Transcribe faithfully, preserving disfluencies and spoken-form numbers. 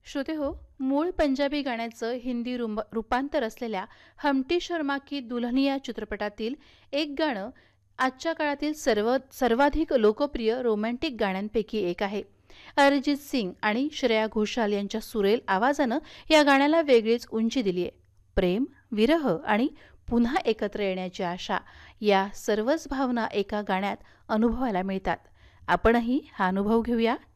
श्रोते हो, मूळ पंजाबी गाण्याचं हिंदी रुम रूपांतर असलेल्या हमटी शर्मा की दुल्हनिया चित्रपटातील एक गाणं आजच्या काळातील सर्व सर्वाधिक लोकप्रिय रोमॅन्टिक गाण्यांपैकी एक आहे. अरिजित सिंग आणि श्रेया घोषाल यांच्या सुरेल आवाजानं या गाण्याला वेगळीच उंची दिली आहे. प्रेम, विरह आणि पुन्हा एकत्र येण्याची आशा या सर्वच भावना एका गाण्यात अनुभवायला मिळतात. आपणही हा अनुभव घेऊया